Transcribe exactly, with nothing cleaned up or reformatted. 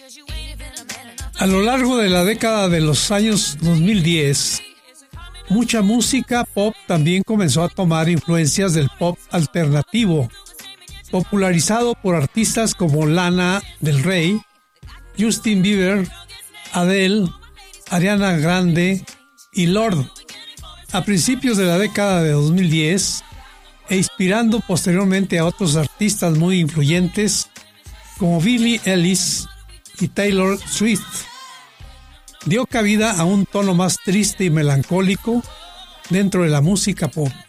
A lo largo de la década de los años dos mil diez, mucha música pop también comenzó a tomar influencias del pop alternativo, popularizado por artistas como Lana Del Rey, Justin Bieber, Adele, Ariana Grande y Lorde. A principios de la década de dos mil diez, e inspirando posteriormente a otros artistas muy influyentes como Billie Eilish y Taylor Swift, dio cabida a un tono más triste y melancólico dentro de la música pop.